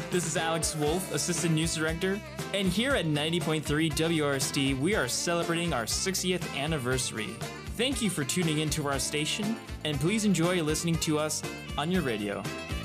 This is Alex Wolf, Assistant News Director, and here at 90.3 WRSD, we are celebrating our 60th anniversary. Thank you for tuning into our station, and please enjoy listening to us on your radio.